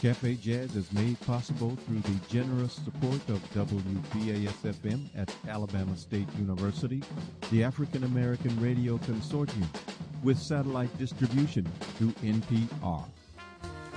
Cafe Jazz is made possible through the generous support of WBAS-FM at Alabama State University, the African American Radio Consortium, with satellite distribution through NPR.